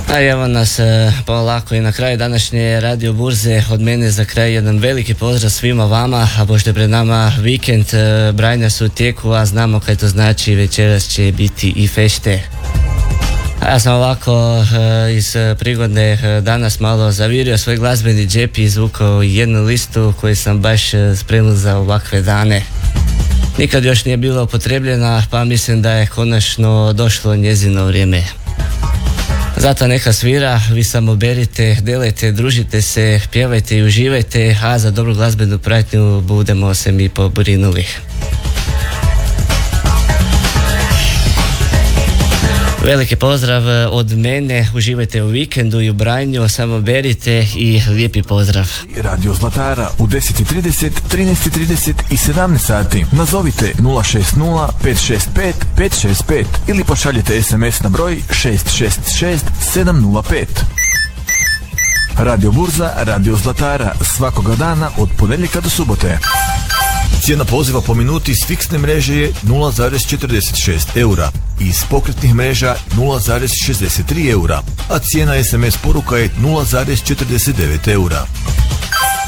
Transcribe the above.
A evo nas polako i na kraju današnje radio burze. Od mene za kraj jedan veliki pozdrav svima vama, a pošto je pred nama vikend, branja su u tijeku, a znamo kaj to znači, večeras će biti i fešte. A ja sam ovako iz prigode danas malo zavirio svoj glazbeni džep i izvukao jednu listu koju sam baš spremio za ovakve dane. Nikad još nije bila upotrebljena, pa mislim da je konačno došlo njezino vrijeme. Zato neka svira, vi samo berite, delajte, družite se, pjevajte i uživajte, a za dobru glazbenu pratnju budemo se mi pobrinuli. Veliki pozdrav od mene, uživajte u vikendu i u branju, samo berite i lijepi pozdrav. Radio Zlatara u 10:30, 13:30 i 17 sati. Nazovite 060 565 565 ili pošaljite SMS na broj 666 705. Radio Burza, Radio Zlatara, svakoga dana od ponedjeljka do subote. Cijena poziva po minuti s fiksne mreže je 0,46 eura i iz pokretnih mreža 0,63 eura, a cijena SMS poruka je 0,49 eura.